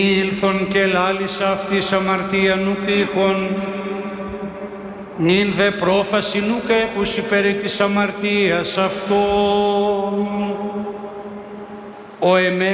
ήλθον και λάλης αυτής αμαρτία νουκ ήχον, νυν δε πρόφαση νουκ έχουσι περί της αμαρτίας αυτών. Ο